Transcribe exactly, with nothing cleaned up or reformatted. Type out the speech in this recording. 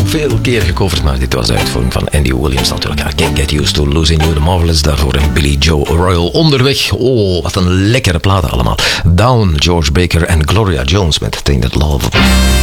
veel keer gecoverd, maar dit was de uitvoering van Andy Williams natuurlijk. I Can't Get Used to Losing You, The Marvelous. Daarvoor een Billy Joe Royal onderweg. Oh, wat een lekkere platen allemaal. Down, George Baker en Gloria Jones met Tainted Love.